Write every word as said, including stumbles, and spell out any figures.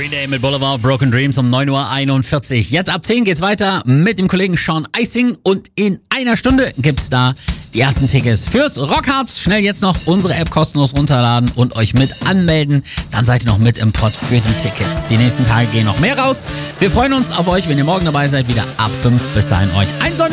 Day mit Boulevard of Broken Dreams um neun Uhr einundvierzig. Jetzt ab zehn geht's weiter mit dem Kollegen Sean Eising und in einer Stunde gibt's da die ersten Tickets fürs Rockharz. Schnell jetzt noch unsere App kostenlos runterladen und euch mit anmelden. Dann seid ihr noch mit im Pott für die Tickets. Die nächsten Tage gehen noch mehr raus. Wir freuen uns auf euch, wenn ihr morgen dabei seid, wieder ab fünf. Bis dahin euch ein Sonn